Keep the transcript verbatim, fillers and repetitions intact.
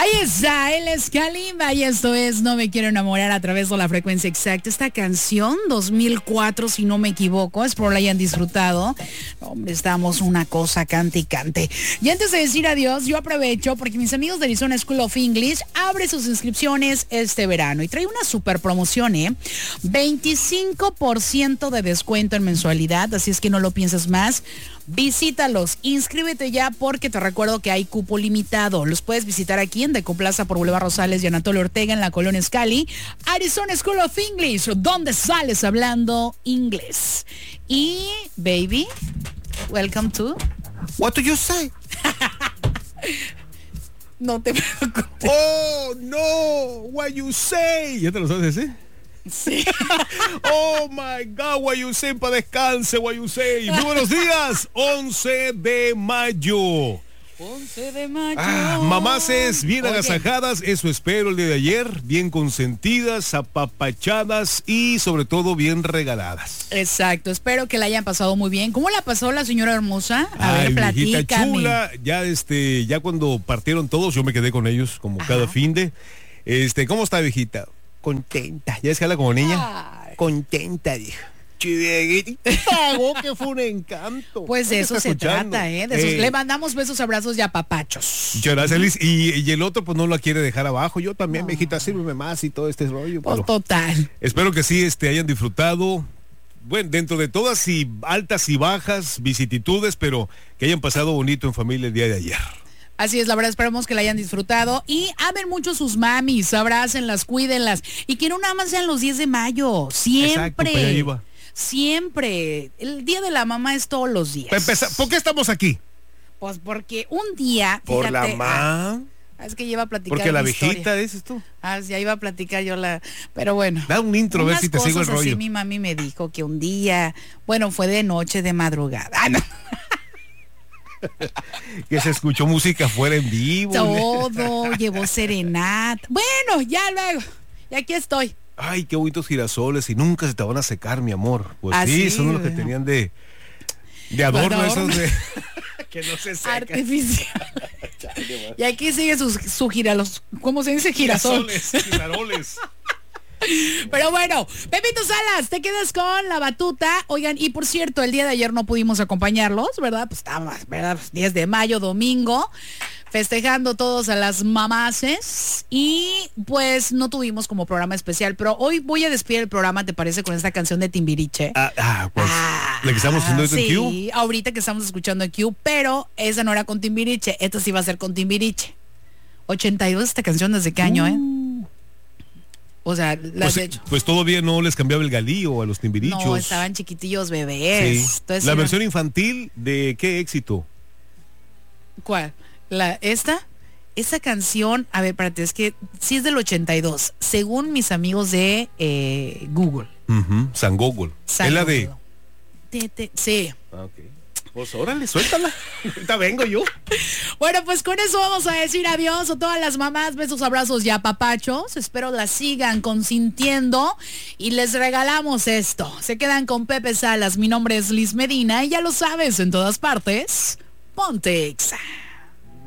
Ahí está, él es Kalimba y esto es No Me Quiero Enamorar a través de la frecuencia exacta. Esta canción, dos mil cuatro, si no me equivoco, espero la hayan disfrutado. Hombre, estamos una cosa cante y cante. Y antes de decir adiós, yo aprovecho porque mis amigos de Arizona School of English abre sus inscripciones este verano y trae una super promoción, ¿eh? veinticinco por ciento de descuento en mensualidad, así es que no lo pienses más. Visítalos, inscríbete ya porque te recuerdo que hay cupo limitado. Los puedes visitar aquí en Decoplaza por Boulevard Rosales y Anatolio Ortega en la colonia Scali. Arizona School of English, donde sales hablando inglés. Y, baby, welcome to... What do you say? No te preocupes. Oh, no, what you say? ¿Ya te lo sabes ese? Sí. Oh my God, what you say, para descanse, what you say. Muy buenos días, once de mayo. once de mayo. Ah, mamaces bien Oye. agasajadas, eso espero el día de ayer, bien consentidas, apapachadas y sobre todo bien regaladas. Exacto, espero que la hayan pasado muy bien. ¿Cómo la pasó la señora hermosa? A Ay, ver, viejita platícame. chula, ya este, ya cuando partieron todos, yo me quedé con ellos como Ajá. cada fin de. Este, ¿cómo está, viejita? Contenta. ¿Ya es que habla como niña? Ay. Contenta, dijo. Chiveguita, pagó que fue un encanto. Pues de ¿No te eso está se escuchando? trata, ¿eh? De esos- Eh, Le mandamos besos, abrazos y apapachos. Muchas gracias, Liz. Y, y el otro pues no la quiere dejar abajo. Yo también, viejita, sírveme más y todo este rollo. Pues pero total. espero que sí este, hayan disfrutado. Bueno, dentro de todas y altas y bajas vicisitudes, pero que hayan pasado bonito en familia el día de ayer. Así es, la verdad, esperemos que la hayan disfrutado. Y amen mucho sus mamis, abrácenlas, cuídenlas. Y que no nada más sean los diez de mayo. Siempre. Exacto, para allá iba. Siempre. El día de la mamá es todos los días. Para empezar, ¿por qué estamos aquí? Pues porque un día. Por la fíjate, ah, mamá. es que lleva a platicar. Porque la mi historia. viejita, dices tú. Ah, ya iba a platicar yo la... Pero bueno. Da un intro, a ver unas si te sigo el cosas así rollo. mi mami me dijo que un día... Bueno, fue de noche, de madrugada. Ah, no. Que se escuchó música fuera en vivo. Todo, llevó serenata. Bueno, ya luego. Y aquí estoy. Ay, qué bonitos girasoles y nunca se te van a secar, mi amor. Pues Ah, sí, sí, son los que bueno. tenían de de adorno, Adorno. esos de que no se secan. Artificial. Y aquí sigue su, su giralos. ¿Cómo se dice? Girasol. Girasoles, giraroles. Pero bueno, Pepito Salas, te quedas con la batuta. Oigan, y por cierto, el día de ayer no pudimos acompañarlos, ¿verdad? Pues estábamos, ¿verdad? Pues diez de mayo, domingo, festejando todos a las mamaces. Y pues no tuvimos como programa especial, pero hoy voy a despedir el programa, ¿te parece? Con esta canción de Timbiriche. Ah, ah, pues Ah, la que estamos haciendo ahorita en Q. sí, ahorita que estamos escuchando en Q, pero esa no era con Timbiriche, esta sí va a ser con Timbiriche. ochenta y dos esta canción, ¿desde qué año, eh? O sea, las Pues, de hecho. pues todavía no les cambiaba el galío a los timbirichos. No, estaban chiquitillos bebés. Sí. Entonces, La era- versión infantil de qué éxito. ¿Cuál? La, ¿Esta? Esa canción, a ver, espérate, es que sí es del ochenta y dos, según mis amigos de eh, Google. Ujú, San Gogol. San Es la de. Google. Te- te- sí. Ah, ok. Pues órale, suéltala. Ahorita vengo yo. Bueno, pues con eso vamos a decir adiós a todas las mamás, besos, abrazos y apapachos. Espero las sigan consintiendo y les regalamos esto. Se quedan con Pepe Salas. Mi nombre es Liz Medina y ya lo sabes, en todas partes, ponte Exa.